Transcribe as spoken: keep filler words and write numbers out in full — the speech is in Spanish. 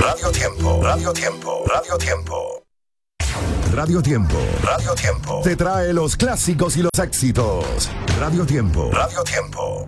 Radio Tiempo, Radio Tiempo, Radio Tiempo. Radio Tiempo, Radio Tiempo. Te trae los clásicos y los éxitos. Radio Tiempo, Radio Tiempo.